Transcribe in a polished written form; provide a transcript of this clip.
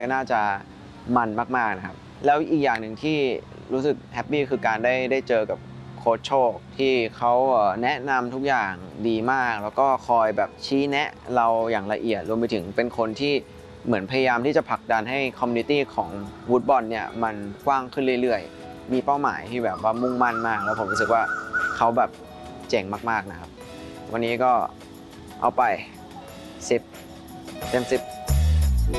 ก็น่าจะมันมากๆนะครับแล้วอีกอย่างหนึ่งที่รู้สึกแฮปปี้คือการได้เจอกับโค้ชโชคที่เขาแนะนำทุกอย่างดีมากแล้วก็คอยแบบชี้แนะเราอย่างละเอียดรวมไปถึงเป็นคนที่เหมือนพยายามที่จะผลักดันให้คอมมูนิตี้ของวูดบอลเนี่ยมันกว้างขึ้นเรื่อยๆมีเป้าหมายที่แบบว่ามุ่งมั่นมากแล้วผมรู้สึกว่าเขาแบบเจ๋งมากๆนะครับวันนี้ก็เอาไป10 เต็ม 10